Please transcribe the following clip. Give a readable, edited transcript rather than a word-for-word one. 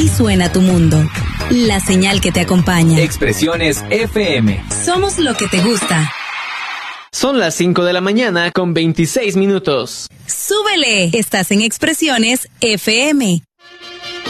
Así suena tu mundo. La señal que te acompaña. Expresiones FM. Somos lo que te gusta. Son las 5 de la mañana con 26 minutos. ¡Súbele! Estás en Expresiones FM.